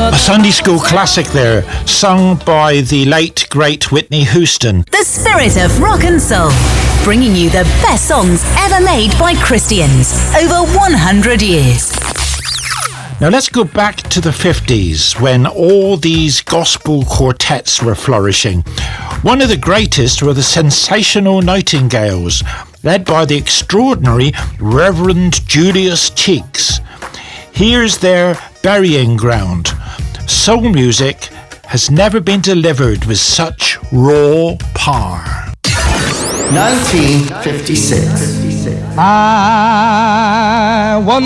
A Sunday school classic there, sung by the late, great Whitney Houston. The spirit of rock and soul, bringing you the best songs ever made by Christians over 100 years. Now let's go back to the 50s when all these gospel quartets were flourishing. One of the greatest were the Sensational Nightingales, led by the extraordinary Reverend Julius Cheeks. Here's their Burying Ground. Soul music has never been delivered with such raw power. 1956. I want